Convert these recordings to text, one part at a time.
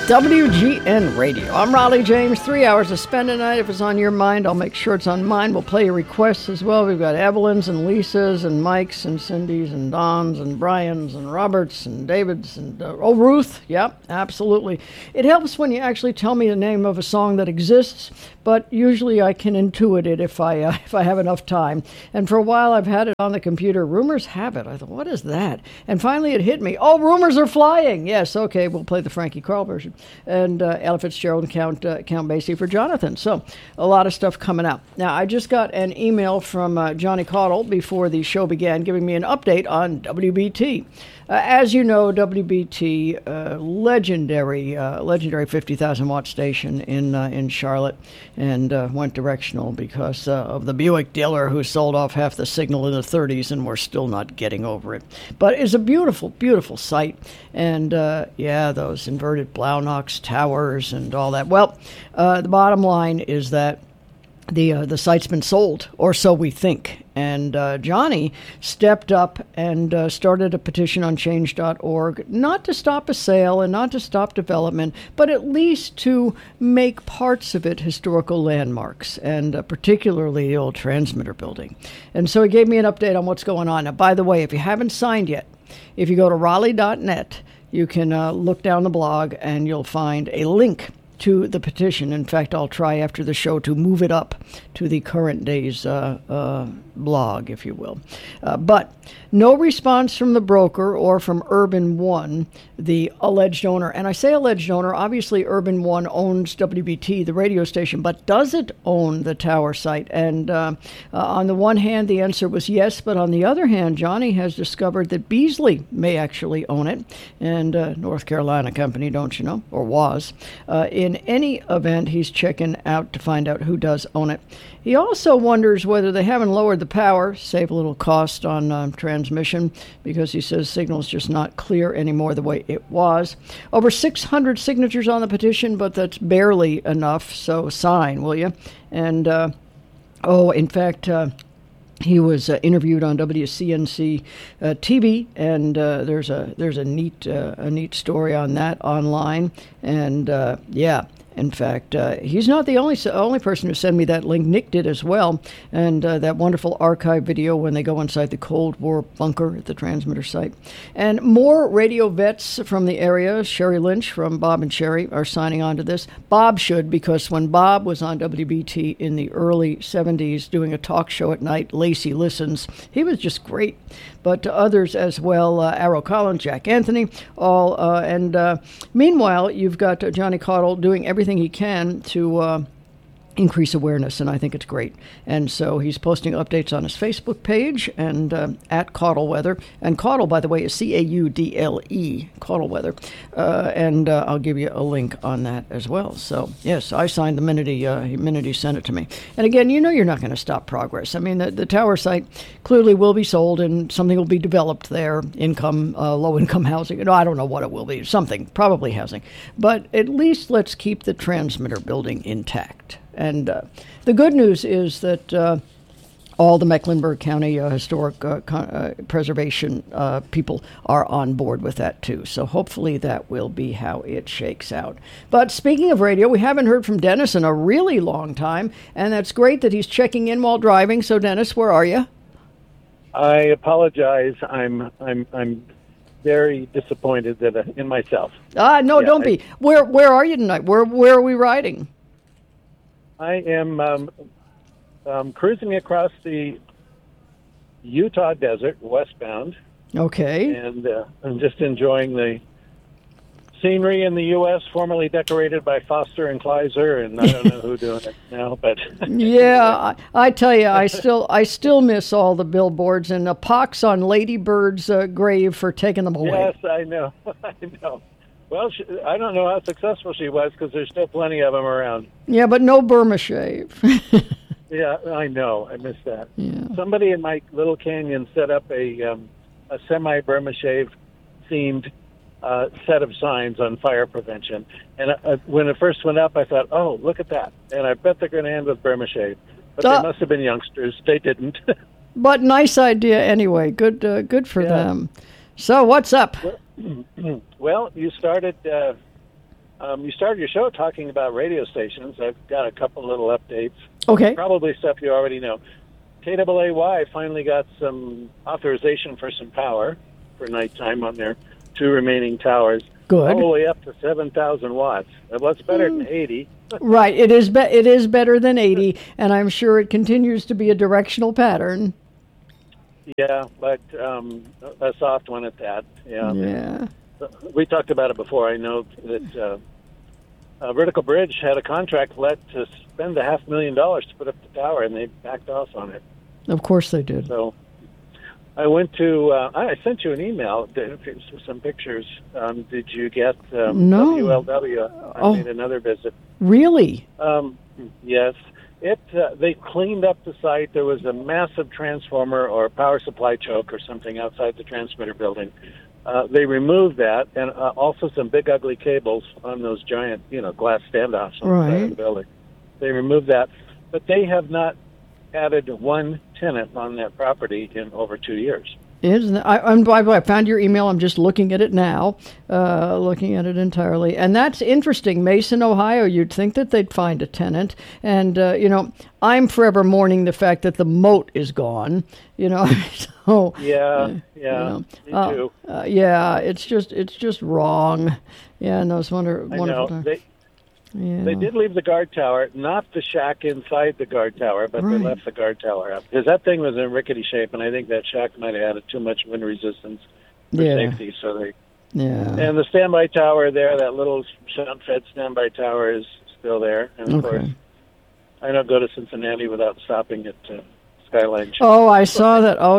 WGN Radio. I'm Raleigh James. 3 hours to spend tonight. If it's on your mind, I'll make sure it's on mine. We'll play your requests as well. We've got Evelyn's and Lisa's and Mike's and Cindy's and Don's and Brian's and Robert's and David's and Ruth. Yep, absolutely. It helps when you actually tell me the name of a song that exists, but usually I can intuit it if I have enough time. And for a while I've had it on the computer. Rumors have it. I thought, what is that? And finally it hit me. Oh, rumors are flying. Yes, okay, we'll play the Frankie Carl version. And Ella Fitzgerald and Count Basie for Jonathan. So a lot of stuff coming out. Now, I just got an email from Johnny Caudle before the show began giving me an update on WBT. As you know, WBT, legendary 50,000 watt station in Charlotte, and went directional because of the Buick dealer who sold off half the signal in the 30s, and we're still not getting over it. But it's a beautiful, beautiful site, and those inverted Blaunox towers and all that. Well, the bottom line is that the site's been sold, or so we think. And Johnny stepped up and started a petition on change.org, not to stop a sale and not to stop development, but at least to make parts of it historical landmarks, and particularly the old transmitter building. And so he gave me an update on what's going on. Now, by the way, if you haven't signed yet, if you go to Raleigh.net, you can look down the blog and you'll find a link to the petition. In fact, I'll try after the show to move it up to the current day's blog, if you will. But no response from the broker or from Urban One, the alleged owner. And I say alleged owner, obviously Urban One owns WBT, the radio station, but does it own the tower site? And on the one hand, the answer was yes, but on the other hand, Johnny has discovered that Beasley may actually own it, and North Carolina company, don't you know, or was. In any event, he's checking out to find out who does own it. He also wonders whether they haven't lowered the power, save a little cost on transmission, because he says signal's just not clear anymore the way it was. Over 600 signatures on the petition, but that's barely enough, so sign, will you? And, in fact, he was interviewed on WCNC TV, and there's a neat story on that online, and in fact, he's not the only person who sent me that link. Nick did as well, and that wonderful archive video when they go inside the Cold War bunker at the transmitter site. And more radio vets from the area, Sherry Lynch from Bob and Sherry, are signing on to this. Bob should, because when Bob was on WBT in the early 70s doing a talk show at night, Lacey Listens, he was just great. But to others as well, Arrow Collins, Jack Anthony, all. Meanwhile, you've got Johnny Caudle doing everything he can to increase awareness, and I think it's great. And so he's posting updates on his Facebook page and at Caudle Weather. And Caudle, by the way, is Caudle, Caudle Weather. And I'll give you a link on that as well. So, yes, I signed the minute he sent it to me. And again, you know you're not going to stop progress. I mean, the tower site clearly will be sold and something will be developed there, low-income housing. No, I don't know what it will be. Something, probably housing. But at least let's keep the transmitter building intact. And the good news is that all the Mecklenburg County historic preservation people are on board with that, too. So hopefully that will be how it shakes out. But speaking of radio, we haven't heard from Dennis in a really long time, and that's great that he's checking in while driving. So, Dennis, where are you? I apologize. I'm very disappointed in myself. Don't be. Where are you tonight? Where are we riding? I am cruising across the Utah desert, westbound. Okay. And I'm just enjoying the scenery in the U.S., formerly decorated by Foster and Kleiser, and I don't know who's doing it now, but... Yeah, I tell you, I still miss all the billboards and a pox on Lady Bird's grave for taking them away. Yes, I know. Well, I don't know how successful she was, because there's still plenty of them around. Yeah, but no Burma shave. Yeah, I know. I missed that. Yeah. Somebody in my little canyon set up a semi-Burma shave themed set of signs on fire prevention. And when it first went up, I thought, oh, look at that. And I bet they're going to end with Burma shave. But they must have been youngsters. They didn't. But nice idea anyway. Good for them. So what's up? Well, you started You started your show talking about radio stations. I've got a couple little updates. Okay. Probably stuff you already know. KAAY finally got some authorization for some power for nighttime on their 2 remaining towers. Good. All the way up to 7,000 watts. Well, it's better than 80. Right. It is better than 80, and I'm sure it continues to be a directional pattern. Yeah, but a soft one at that. Yeah. Yeah. We talked about it before. I know that Vertical Bridge had a contract let to spend $500,000 to put up the tower, and they backed off on it. Of course they did. So I went to, I sent you an email with some pictures. Did you get No. WLW? I made another visit. Really? Yes. They cleaned up the site. There was a massive transformer or power supply choke or something outside the transmitter building. They removed that, and also some big ugly cables on those giant, glass standoffs on the side of the building. They removed that, but they have not added one tenant on that property in over 2 years. I found your email. I'm just looking at it now, looking at it entirely. And that's interesting. Mason, Ohio, you'd think that they'd find a tenant. And, I'm forever mourning the fact that the moat is gone, So, Yeah, me too. Yeah, it's just wrong. Yeah, no, it's wonderful. They did leave the guard tower, not the shack inside the guard tower, but they left the guard tower up. Because that thing was in rickety shape, and I think that shack might have added too much wind resistance for safety. So And the standby tower there, that little shunt-fed standby tower is still there. And, of course, I don't go to Cincinnati without stopping at Skyline. Oh, I saw that. Oh,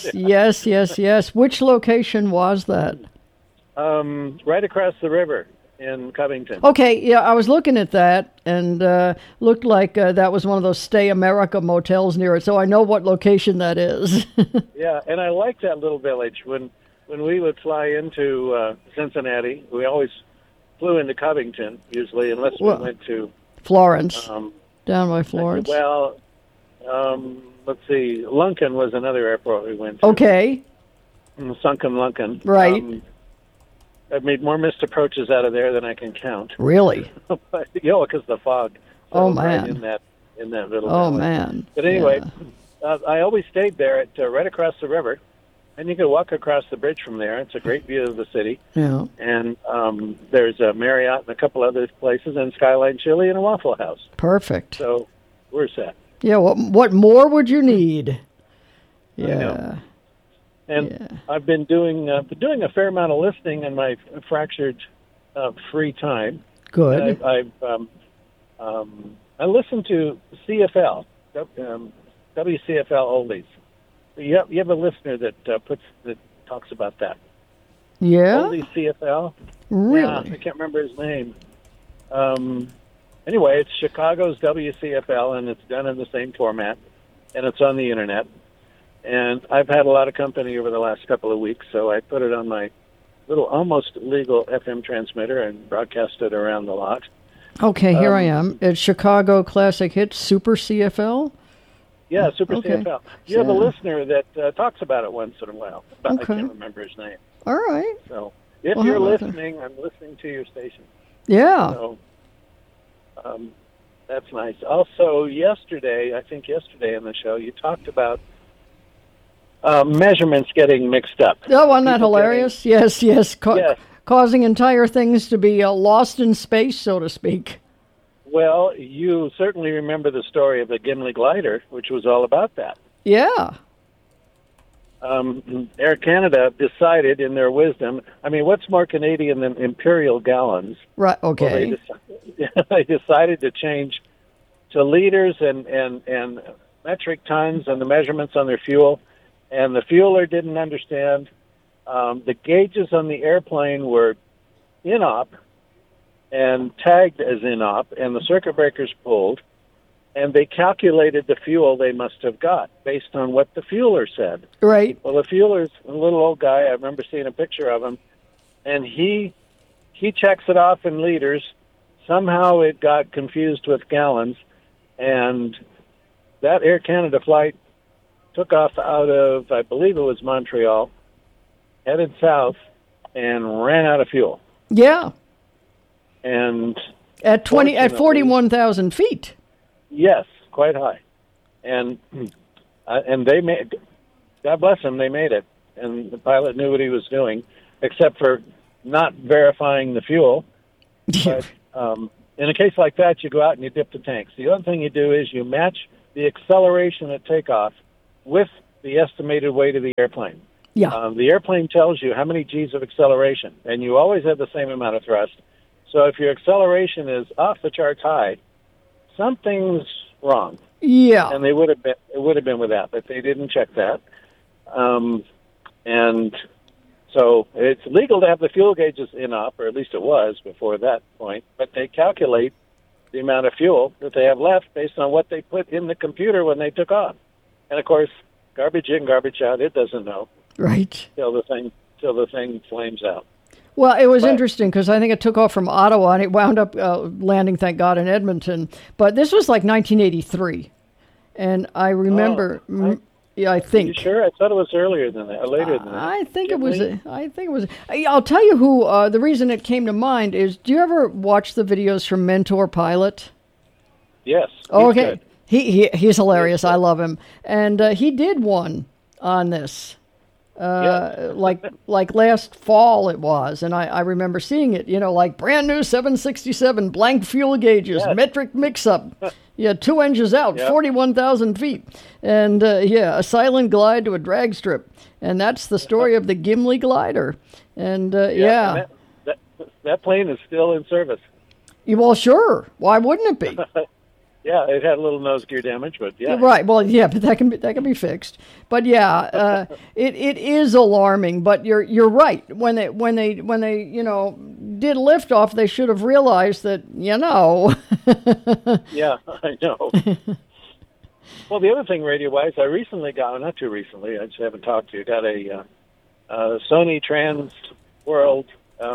yes. Which location was that? Right across the river. In Covington. Okay, yeah, I was looking at that, and looked like that was one of those Stay America motels near it, so I know what location that is. Yeah, and I like that little village. When we would fly into Cincinnati, we always flew into Covington, usually, unless we went to... Florence, down by Florence. Let's see, Lunken was another airport we went to. Okay. Sunken Lunken. Right. I've made more missed approaches out of there than I can count. Really? Because the fog. Man. Right in that little valley. Man. But anyway, I always stayed there at right across the river, and you can walk across the bridge from there. It's a great view of the city. Yeah. And there's a Marriott and a couple other places, and Skyline Chili and a Waffle House. Perfect. So we're set. Yeah. What more would you need? Yeah. I know. And I've been doing a fair amount of listening in my fractured free time. Good. I listen to CFL, WCFL Oldies. You have a listener that talks about that. Yeah. Oldies CFL. Really? Yeah, I can't remember his name. Anyway, it's Chicago's WCFL, and it's done in the same format, and it's on the internet. And I've had a lot of company over the last couple of weeks, so I put it on my little almost legal FM transmitter and broadcast it around the lot. Okay, here I am. It's Chicago Classic Hits Super CFL? Yeah, Super CFL. You have a listener that talks about it once in a while, but I can't remember his name. All right. So if you're listening, I'm listening to your station. Yeah. So that's nice. Also, yesterday in the show, you talked about measurements getting mixed up. Oh, wasn't that hilarious? Yes. Yes. Causing entire things to be lost in space, so to speak. Well, you certainly remember the story of the Gimli glider, which was all about that. Yeah. Air Canada decided in their wisdom, I mean, what's more Canadian than imperial gallons? Right, okay. Well, they decided to change to liters and metric tons and the measurements on their fuel. And the fueler didn't understand. The gauges on the airplane were in-op and tagged as in-op, and the circuit breakers pulled, and they calculated the fuel they must have got based on what the fueler said. Right. Well, the fueler's a little old guy. I remember seeing a picture of him, and he checks it off in liters. Somehow it got confused with gallons, and that Air Canada flight took off out of, I believe it was Montreal, headed south, and ran out of fuel. Yeah. and at fortunately- 41,000 feet. yes, quite high, and they made. God bless them, they made it, and the pilot knew what he was doing, except for not verifying the fuel. But in a case like that, you go out and you dip the tanks. The other thing you do is you match the acceleration at takeoff with the estimated weight of the airplane. Yeah. The airplane tells you how many G's of acceleration, and you always have the same amount of thrust. So if your acceleration is off the charts high, something's wrong. Yeah. And it would have been with that, but they didn't check that. And so it's legal to have the fuel gauges in up, or at least it was before that point, but they calculate the amount of fuel that they have left based on what they put in the computer when they took off. And of course, garbage in, garbage out, it doesn't know Right. till the thing flames out. Well, it was But- interesting because I think it took off from Ottawa and it wound up landing, thank God, in Edmonton. But this was like 1983. And I remember, yeah, I Are you think. sure? I thought it was earlier than that, or later than that. I think it was. Really? I think it was. I'll tell you who. The reason it came to mind is: do you ever watch the videos from Mentor Pilot? Yes. Oh, he's okay. good. He's hilarious. I love him, and he did one on this. Like last fall it was, and I remember seeing it, like brand new 767 blank fuel gauges, Yes. metric mix-up, 2 engines out, Yep. 41,000 feet, and a silent glide to a drag strip, and that's the story of the Gimli glider, and And that plane is still in service. well, sure, why wouldn't it be? Yeah, it had a little nose gear damage, but yeah. Right. Well, yeah, but that can be fixed. But yeah, it is alarming. But you're right. When they did liftoff, they should have realized that Yeah, I know. Well, the other thing, radio-wise, I recently got, not too recently, I just haven't talked to you, got a Sony Trans World,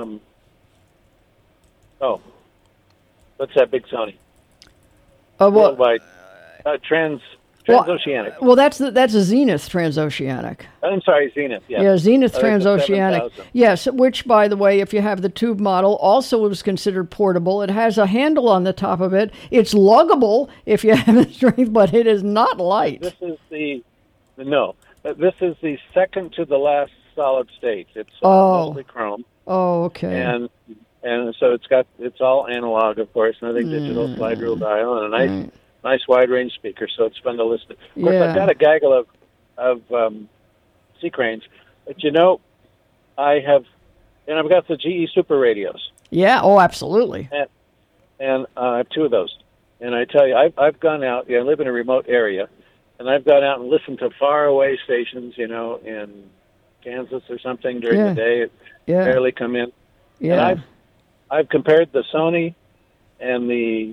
what's that big Sony? Worldwide. Transoceanic. Well, that's a Zenith Transoceanic. I'm sorry, Zenith. Yeah, Yeah, Zenith Oh, that's a Transoceanic. 7000. Yes, which, by the way, if you have the tube model, also was considered portable. It has a handle on the top of it. It's luggable if you have the strength, but it is not light. This is this is the second to the last solid state. It's mostly chrome. Oh, okay. And so it's all analog, of course, nothing digital, slide rule dial, and a nice wide range speaker. So it's fun to listen. Of course, I've got a gaggle of sea cranes, but I've got the GE Super radios. Yeah. Oh, absolutely. And I have two of those. And I tell you, I've gone out. I live in a remote area, and I've gone out and listened to faraway stations, in Kansas or something during the day. It barely come in. Yeah. And I've compared the Sony and the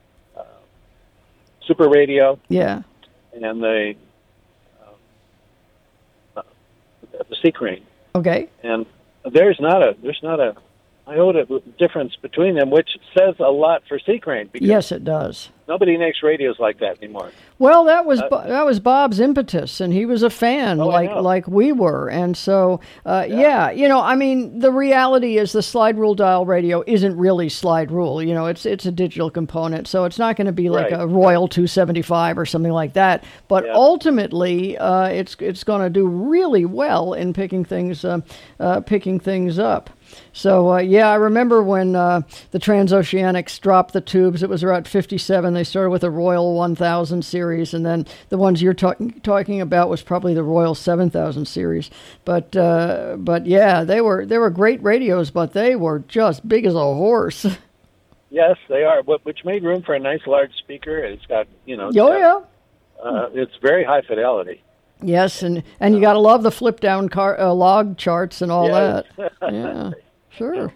Super Radio. Yeah. And the Sea Crane. Okay. And there's not a iota difference between them, which says a lot for Sea Crane. Because Yes, it does. nobody makes radios like that anymore. Well, that was Bob's impetus, and he was a fan, like we were, and so the reality is the slide rule dial radio isn't really slide rule. It's a digital component, so it's not going to be like a Royal 275 or something like that. But ultimately, it's going to do really well in picking things up. So, I remember when the Transoceanics dropped the tubes. It was around 57. They started with a Royal 1000 series, and then the ones you're talking about was probably the Royal 7000 series. But yeah, they were great radios, but they were just big as a horse. Yes, they are, which made room for a nice large speaker. It's got, it's very high fidelity. Yes, and you got to love the flip down log charts and all that. Yeah, sure.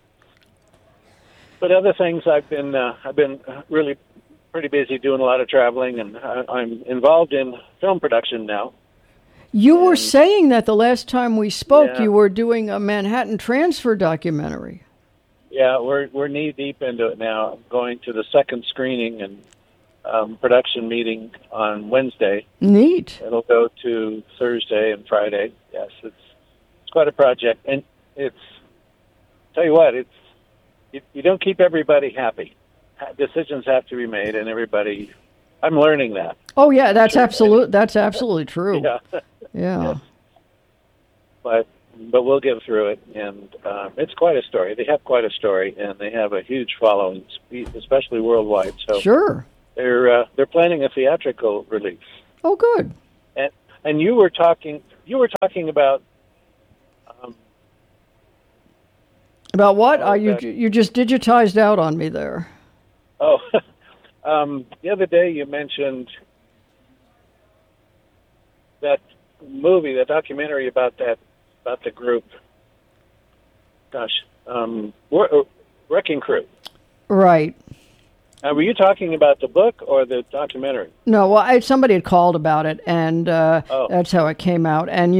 But other things, I've been really pretty busy doing a lot of traveling, and I'm involved in film production now. You were saying that the last time we spoke, you were doing a Manhattan Transfer documentary. Yeah, we're knee deep into it now. I'm going to the second screening and production meeting on Wednesday. Neat. It'll go to Thursday and Friday. Yes, it's quite a project, and tell you what, you don't keep everybody happy. Decisions have to be made, and everybody. I'm learning that. Oh yeah, that's absolutely true. Yeah. Yeah. Yes. But we'll get through it, and it's quite a story. They have quite a story, and they have a huge following, especially worldwide. So sure, they're planning a theatrical release. Oh, good. And you were talking about about what? You just digitized out on me there. Oh, the other day you mentioned that movie, that documentary about the group. Gosh, Wrecking Crew. Right. Were you talking about the book or the documentary? No, well, somebody had called about it, and that's how it came out. And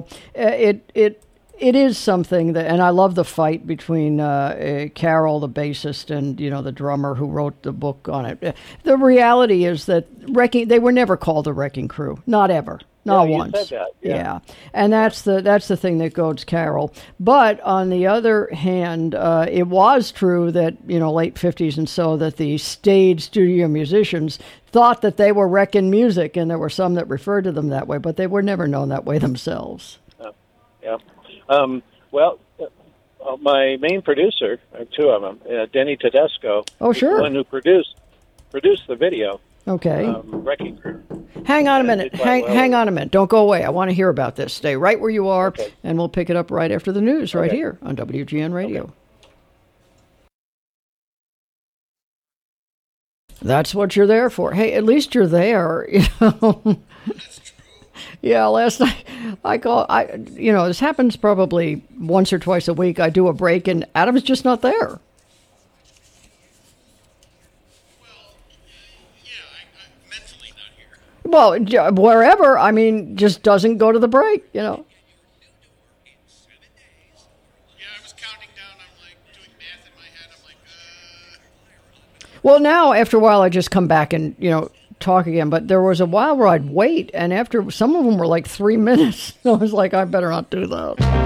it is something that, and I love the fight between Carol, the bassist, and the drummer who wrote the book on it. The reality is that they were never called the Wrecking Crew, not ever. Not once. You said that. Yeah. And that's the thing that goads Carol. But on the other hand, it was true that late 50s and so that the stage studio musicians thought that they were wrecking music, and there were some that referred to them that way, but they were never known that way themselves. Yeah. My main producer, two of them, Denny Tedesco. Oh, sure. The one who produced the video. Okay. Wrecking Crew. Hang on a minute. Hang on a minute. Don't go away. I want to hear about this. Stay right where you are, okay. And we'll pick it up right after the news right here on WGN Radio. Okay. That's what you're there for. Hey, at least you're there. That's true. Yeah, last night this happens probably once or twice a week. I do a break, and Adam's just not there. Well, wherever, just doesn't go to the break, Yeah, I was counting down. I'm like doing math in my head. I'm like, Well, now, after a while, I just come back and, talk again. But there was a while where I'd wait, and after some of them were like 3 minutes. I was like, I better not do that.